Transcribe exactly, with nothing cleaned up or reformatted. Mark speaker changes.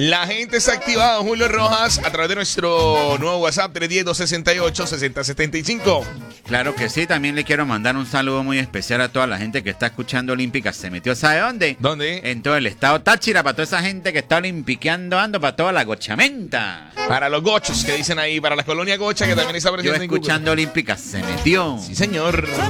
Speaker 1: La gente está activada, Julio Rojas, a través de nuestro nuevo WhatsApp tres uno cero, dos seis ocho, seis cero siete cinco.
Speaker 2: Claro que sí, también le quiero mandar un saludo muy especial a toda la gente que está escuchando Olímpica. Se metió, ¿sabe dónde?
Speaker 1: ¿Dónde?
Speaker 2: En todo el estado Táchira, para toda esa gente que está olimpiqueando, ando, para toda la gochamenta.
Speaker 1: Para los gochos que dicen ahí, para la colonia gocha que también está
Speaker 2: Yo
Speaker 1: presente en Google.
Speaker 2: escuchando Olímpica se metió.
Speaker 1: Sí, señor.